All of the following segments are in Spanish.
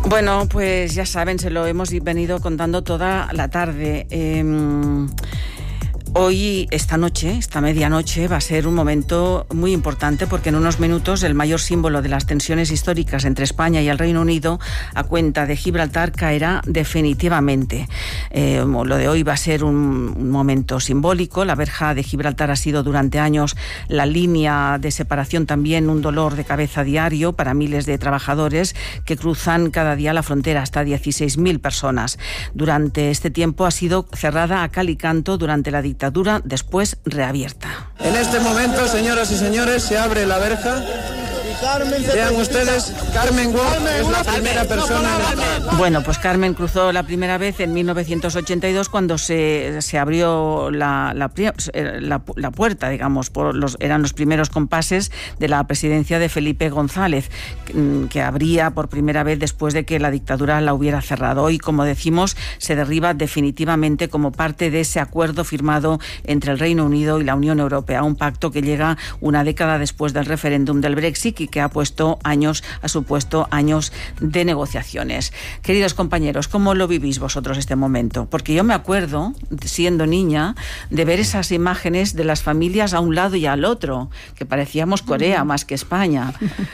Bueno, pues ya saben, se lo hemos venido contando toda la tarde. Hoy, esta medianoche, va a ser un momento muy importante porque en unos minutos el mayor símbolo de las tensiones históricas entre España y el Reino Unido, a cuenta de Gibraltar, caerá definitivamente. Lo de hoy va a ser un momento simbólico. La verja de Gibraltar ha sido durante años la línea de separación, también un dolor de cabeza diario para miles de trabajadores que cruzan cada día la frontera, hasta 16.000 personas. Durante este tiempo ha sido cerrada a cal y canto durante la dictadura, después reabierta. En este momento, señoras y señores, se abre la verja. Vean ustedes, Carmen Wolf es la primera persona. Bueno, pues Carmen cruzó la primera vez en 1982 cuando se abrió la puerta, digamos, eran los primeros compases de la presidencia de Felipe González, que abría por primera vez después de que la dictadura la hubiera cerrado. Hoy, como decimos, se derriba definitivamente como parte de ese acuerdo firmado entre el Reino Unido y la Unión Europea, un pacto que llega una década después del referéndum del Brexit y que ha supuesto años de negociaciones. Queridos compañeros, ¿cómo lo vivís vosotros este momento? Porque yo me acuerdo, siendo niña, de ver esas imágenes de las familias a un lado y al otro, que parecíamos Corea más que España,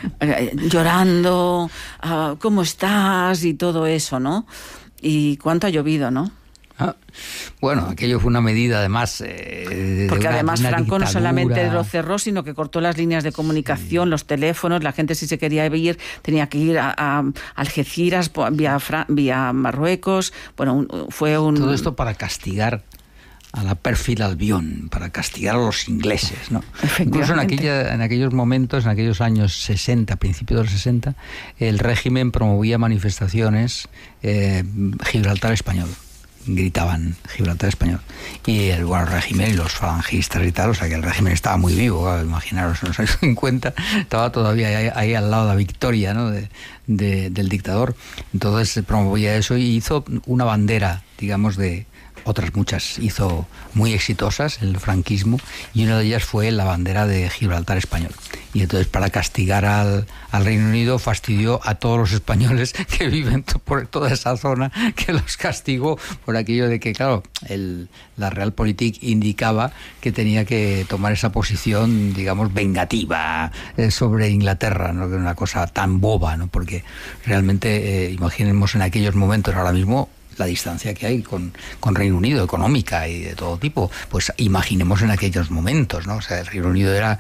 llorando, ¿cómo estás? Y todo eso, ¿no? Y cuánto ha llovido, ¿no? Bueno, aquello fue una medida además porque además Franco no solamente lo dictadura. cerró, sino que cortó las líneas de comunicación, los teléfonos. La gente, si se quería ir, tenía que ir a Algeciras vía Marruecos. Bueno, fue un... Todo esto para castigar a la pérfida Albión, para castigar a los ingleses, ¿no? Incluso en aquellos momentos, en aquellos años 60, principios de los 60, el régimen promovía manifestaciones Gibraltar español. Gritaban Gibraltar español. Y el régimen y los falangistas y tal, o sea que el régimen estaba muy vivo, imaginaros, en los años 50 estaba todavía ahí al lado de la victoria, ¿no? del dictador. Entonces se promovía eso y hizo una bandera, digamos, de otras muchas hizo muy exitosas el franquismo, y una de ellas fue la bandera de Gibraltar español. Y entonces, para castigar al Reino Unido, fastidió a todos los españoles que viven por toda esa zona, que los castigó por aquello de que, claro, la Realpolitik indicaba que tenía que tomar esa posición, digamos, vengativa sobre Inglaterra, no que era una cosa tan boba, ¿no? Porque realmente, imaginemos en aquellos momentos, ahora mismo, la distancia que hay con Reino Unido, económica y de todo tipo, pues imaginemos en aquellos momentos, ¿no? O sea, el Reino Unido era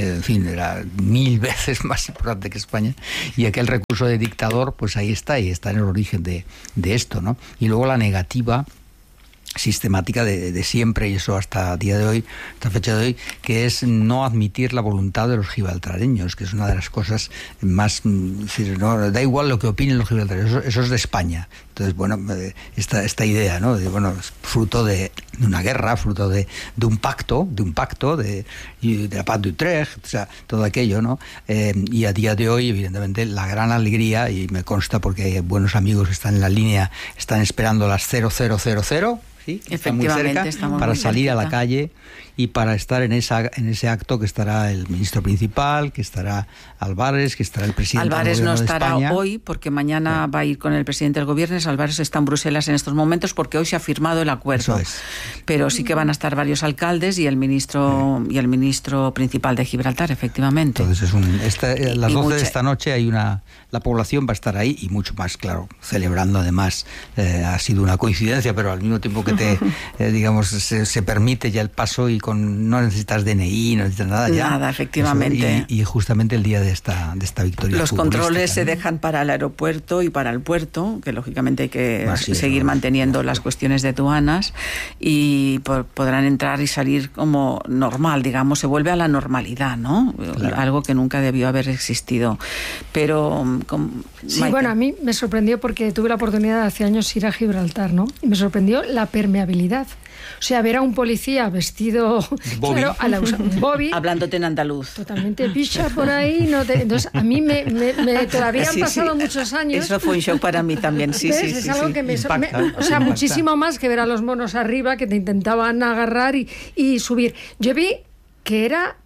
1000 veces más importante que España, y aquel recurso de dictador, pues ahí está, y está en el origen de esto, ¿no? Y luego la negativa sistemática de siempre, y eso hasta día de hoy, hasta fecha de hoy, que es no admitir la voluntad de los gibraltareños, que es una de las cosas más, no da igual lo que opinen los gibraltareños, eso es de España. Entonces, bueno, esta idea, ¿no? Fruto de una guerra, fruto de un pacto, de la Paz de Utrecht, o sea, todo aquello, ¿no? Y a día de hoy, evidentemente, la gran alegría, y me consta porque buenos amigos que están en la línea, están esperando las 0000, ¿sí? Están muy cerca, para salir a la calle y para estar en ese acto, que estará el ministro principal, que estará Álvarez, que estará el presidente Álvarez del gobierno no estará de España. hoy, porque mañana va a ir con el presidente del gobierno. Álvarez está en Bruselas en estos momentos porque hoy se ha firmado el acuerdo. Eso es. Pero sí que van a estar varios alcaldes y el ministro principal de Gibraltar, efectivamente. Entonces a las 12 de esta noche la población va a estar ahí, y mucho más, claro, celebrando además. Ha sido una coincidencia, pero al mismo tiempo que digamos, se permite ya el paso, y no necesitas DNI, no necesitas nada ya. Nada, efectivamente. Eso, y justamente el día de esta victoria. Los controles se dejan para el aeropuerto y para el puerto, que lógicamente hay que seguir manteniendo las cuestiones de aduanas, y podrán entrar y salir como normal, digamos, se vuelve a la normalidad, ¿no? Claro. Algo que nunca debió haber existido. Pero... Sí, bueno, a mí me sorprendió porque tuve la oportunidad hace años ir a Gibraltar, ¿no? Y me sorprendió la permeabilidad. O sea, ver a un policía vestido... Bobby. Claro, Bobby. Hablándote en andaluz. Totalmente picha por ahí. Entonces, a mí todavía han pasado muchos años. Eso fue un shock para mí también, sí. Es algo que o sea, muchísimo más que ver a los monos arriba que te intentaban agarrar y subir. Yo vi que era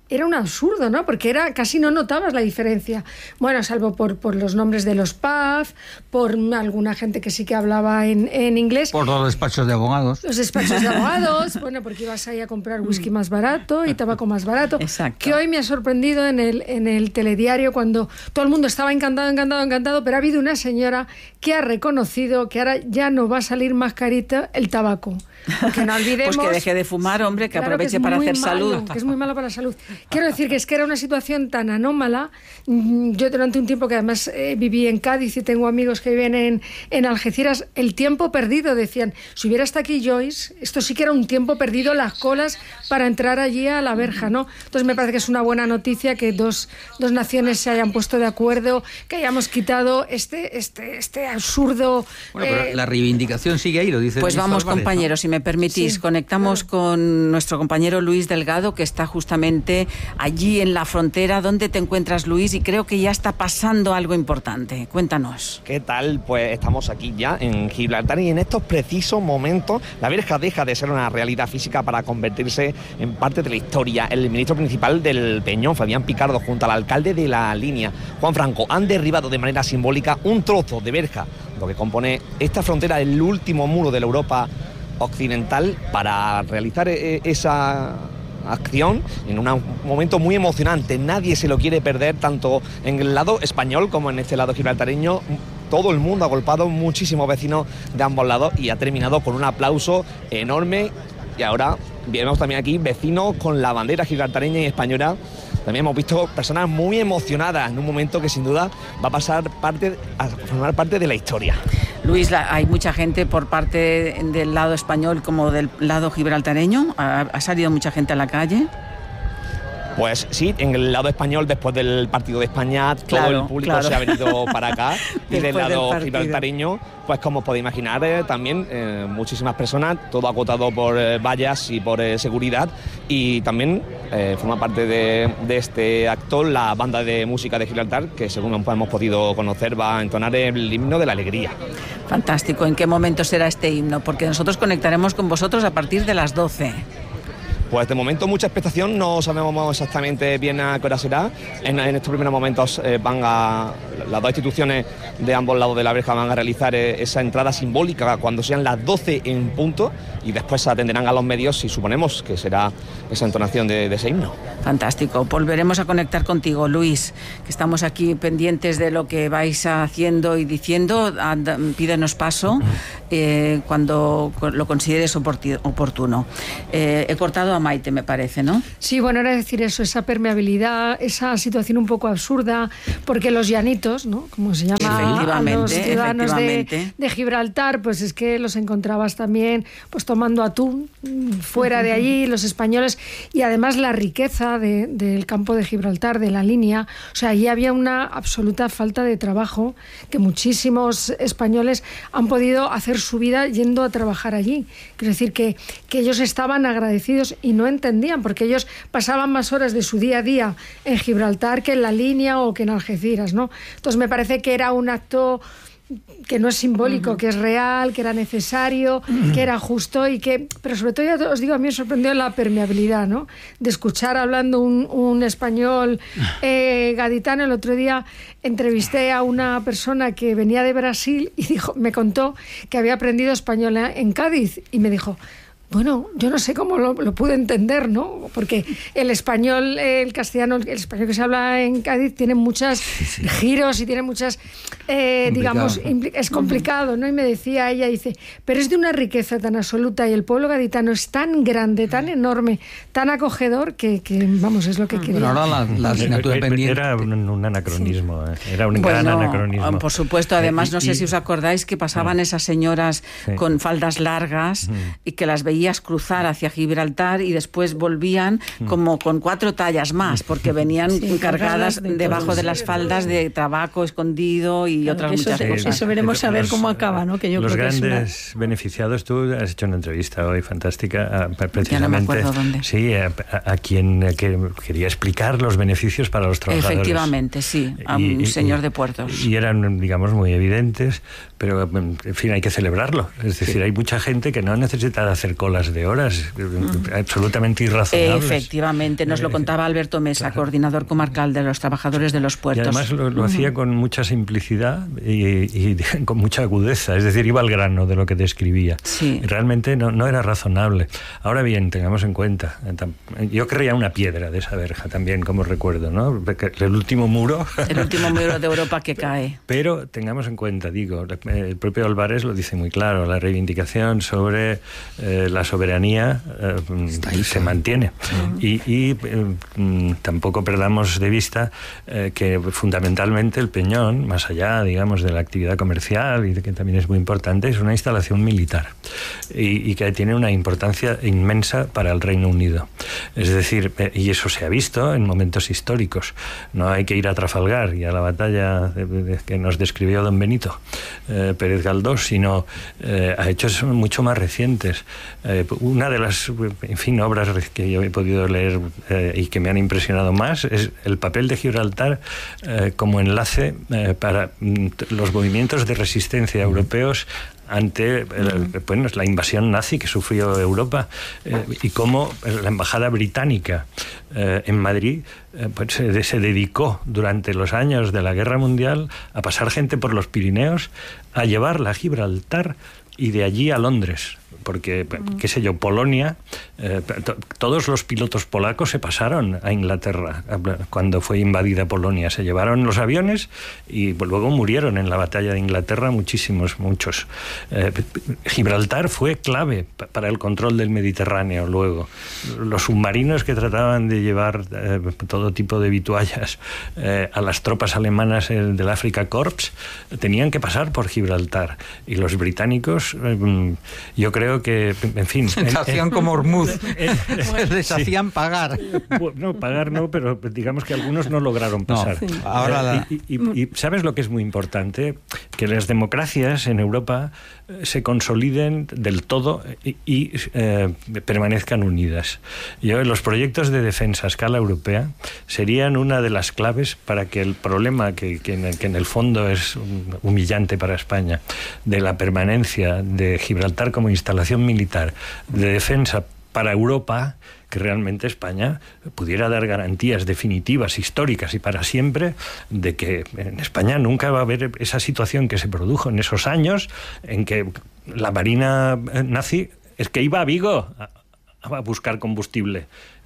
era un absurdo, ¿no? Porque casi no notabas la diferencia. Bueno, salvo por los nombres de los pubs, por alguna gente que sí que hablaba en inglés. Por los despachos de abogados. Los despachos de abogados, bueno, porque ibas ahí a comprar whisky más barato y tabaco más barato. Exacto. Que hoy me ha sorprendido en el telediario cuando todo el mundo estaba encantado, pero ha habido una señora que ha reconocido que ahora ya no va a salir más carita el tabaco. Porque no olvidemos... Pues que deje de fumar, hombre, que aproveche para hacer salud. Que es muy malo para la salud. Quiero decir que era una situación tan anómala. Yo durante un tiempo que además viví en Cádiz y tengo amigos que viven en Algeciras, el tiempo perdido, decían, si hubiera estado aquí Joyce, esto sí que era un tiempo perdido, las colas para entrar allí a la verja, ¿no? Entonces me parece que es una buena noticia que dos naciones se hayan puesto de acuerdo, que hayamos quitado este absurdo... Bueno, pero la reivindicación sigue ahí, lo dice. Pues vamos, Álvarez, compañeros, si me permitís, sí, conectamos con nuestro compañero Luis Delgado, que está justamente allí en la frontera. ¿Dónde te encuentras, Luis? Y creo que ya está pasando algo importante. Cuéntanos. ¿Qué tal? Pues estamos aquí ya en Gibraltar y en estos precisos momentos la verja deja de ser una realidad física para convertirse en parte de la historia. El ministro principal del Peñón, Fabián Picardo, junto al alcalde de La Línea, Juan Franco, han derribado de manera simbólica un trozo de verja, lo que compone esta frontera, el último muro de la Europa occidental, para realizar esa acción en un momento muy emocionante. Nadie se lo quiere perder, tanto en el lado español como en este lado gibraltareño. Todo el mundo ha agolpado, muchísimos vecinos de ambos lados, y ha terminado con un aplauso enorme. Y ahora vemos también aquí vecinos con la bandera gibraltareña y española. También hemos visto personas muy emocionadas en un momento que sin duda va a formar parte de la historia. Luis, hay mucha gente por parte del lado español como del lado gibraltareño. ¿Ha salido mucha gente a la calle? Pues sí, en el lado español, después del partido de España, todo el público se ha venido para acá. Y del lado gibraltareño, pues como os podéis imaginar, también muchísimas personas, todo acotado por vallas y por seguridad. Y también forma parte de este acto la banda de música de Gibraltar, que según hemos podido conocer va a entonar el himno de la alegría. Fantástico. ¿En qué momento será este himno? Porque nosotros conectaremos con vosotros a partir de las 12. Pues de momento mucha expectación, no sabemos exactamente bien a qué hora será. En estos primeros momentos las dos instituciones de ambos lados de la verja van a realizar esa entrada simbólica cuando sean las 12 en punto, y después atenderán a los medios y suponemos que será esa entonación de ese himno. Fantástico. Volveremos a conectar contigo, Luis, que estamos aquí pendientes de lo que vais haciendo y diciendo. Pídenos paso cuando lo consideres oportuno. He cortado a Maite, me parece, ¿no? Sí, bueno, era decir eso, esa permeabilidad, esa situación un poco absurda, porque los llanitos, ¿no?, como se llama a los ciudadanos de Gibraltar, pues es que los encontrabas también pues tomando atún fuera de allí, los españoles, y además la riqueza del campo de Gibraltar, de La Línea. O sea, allí había una absoluta falta de trabajo, que muchísimos españoles han podido hacer su vida yendo a trabajar allí. Quiero decir que ellos estaban agradecidos y no entendían, porque ellos pasaban más horas de su día a día en Gibraltar que en La Línea o que en Algeciras, ¿no? Entonces me parece que era un acto que no es simbólico, que es real, que era necesario, que era justo, pero sobre todo, ya os digo, a mí me sorprendió la permeabilidad, ¿no?, de escuchar hablando un español gaditano. El otro día entrevisté a una persona que venía de Brasil y me contó que había aprendido español en Cádiz, y me dijo: bueno, yo no sé cómo lo pude entender, ¿no? Porque el español, el castellano, el español que se habla en Cádiz tiene muchos giros y tiene muchas, digamos, es complicado, ¿no? Y me decía ella, dice, pero es de una riqueza tan absoluta y el pueblo gaditano es tan grande, tan enorme, tan acogedor que vamos, es lo que quería. Pero ahora la asignatura pendiente... Era un anacronismo, era un gran anacronismo. Por supuesto, además, no sé si os acordáis que pasaban esas señoras con faldas largas y que las veías cruzar hacia Gibraltar y después volvían como con 4 tallas más, porque venían cargadas debajo de las faldas de tabaco escondido y otras muchas cosas. Eso veremos a ver cómo acaba, ¿no? Que yo los creo grandes beneficiados, tú has hecho una entrevista hoy fantástica, precisamente, ya no me acuerdo dónde. Sí, a quien quería explicar los beneficios para los trabajadores. Efectivamente, sí, a un señor de puertos. Y eran, digamos, muy evidentes, pero en fin, hay que celebrarlo. Es decir, hay mucha gente que no necesita hacer cola bolas de horas, absolutamente irrazonables. Efectivamente, nos lo contaba Alberto Mesa, coordinador comarcal de los trabajadores de los puertos. Y además lo hacía con mucha simplicidad y con mucha agudeza, es decir, iba al grano de lo que describía. Sí. Realmente no era razonable. Ahora bien, tengamos en cuenta, yo creía una piedra de esa verja también, como recuerdo, ¿no? El último muro. El último muro de Europa que cae. Pero tengamos en cuenta, digo, el propio Álvarez lo dice muy claro, la reivindicación sobre la soberanía se mantiene. Y tampoco perdamos de vista que fundamentalmente el Peñón, más allá, digamos, de la actividad comercial y que también es muy importante, es una instalación militar y que tiene una importancia inmensa para el Reino Unido. Es decir, y eso se ha visto en momentos históricos. No hay que ir a Trafalgar y a la batalla que nos describió don Benito Pérez Galdós, sino a hechos mucho más recientes. Una de las, en fin, obras que yo he podido leer y que me han impresionado más es el papel de Gibraltar como enlace para los movimientos de resistencia europeos ante la invasión nazi que sufrió Europa y cómo la embajada británica en Madrid se dedicó durante los años de la Guerra Mundial a pasar gente por los Pirineos, a llevarla a Gibraltar y de allí a Londres. Porque, qué sé yo, Polonia, todos los pilotos polacos se pasaron a Inglaterra cuando fue invadida Polonia. Se llevaron los aviones y luego murieron en la batalla de Inglaterra muchos. Gibraltar fue clave para el control del Mediterráneo luego. Los submarinos que trataban de llevar todo tipo de vituallas a las tropas alemanas del Africa Corps tenían que pasar por Gibraltar. Y los británicos, yo creo que, en fin... Hacían como Hormuz, les hacían pagar. No, pagar no, pero digamos que algunos no lograron pasar. No, sí. Ahora y ¿sabes lo que es muy importante? Que las democracias en Europa se consoliden del todo y permanezcan unidas. Los proyectos de defensa a escala europea serían una de las claves para que el problema que en el fondo es humillante para España, de la permanencia de Gibraltar como instalación militar de defensa para Europa, que realmente España pudiera dar garantías definitivas, históricas y para siempre de que en España nunca va a haber esa situación que se produjo en esos años en que la marina nazi es que iba a Vigo a buscar combustible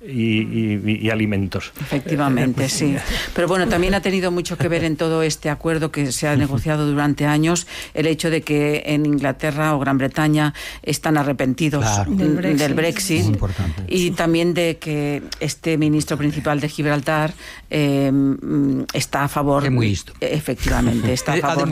y alimentos. Efectivamente, sí. Pero bueno, también ha tenido mucho que ver en todo este acuerdo que se ha negociado durante años el hecho de que en Inglaterra o Gran Bretaña están arrepentidos del Brexit y también de que este ministro principal de Gibraltar está a favor. Es muy listo. Efectivamente, está a favor